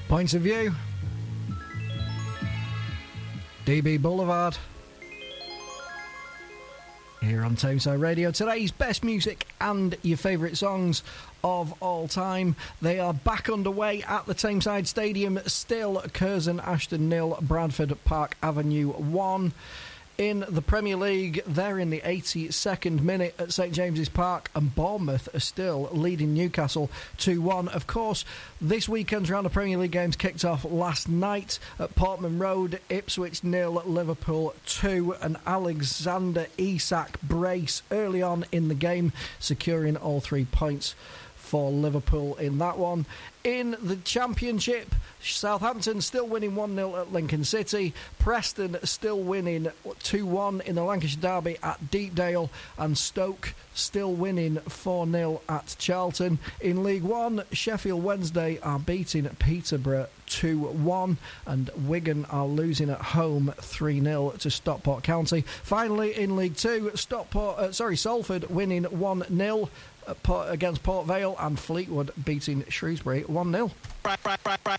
Points of View, DB Boulevard, here on Tameside Radio. Today's best music and your favourite songs of all time. They are back underway at the Tameside Stadium. Still Curzon Ashton 0, Bradford Park Avenue 1. In the Premier League, they're in the 82nd minute at St James's Park, and Bournemouth are still leading Newcastle 2-1. Of course, this weekend's round of Premier League games kicked off last night at Portman Road. Ipswich 0, Liverpool 2, and Alexander Isak brace early on in the game, securing all 3 points for Liverpool in that one. In the Championship, Southampton still winning 1-0 at Lincoln City. Preston still winning 2-1 in the Lancashire Derby at Deepdale. And Stoke still winning 4-0 at Charlton. In League One, Sheffield Wednesday are beating Peterborough 2-1. And Wigan are losing at home 3-0 to Stockport County. Finally, in League Two, Salford winning 1-0 against Port Vale, and Fleetwood beating Shrewsbury 1-0.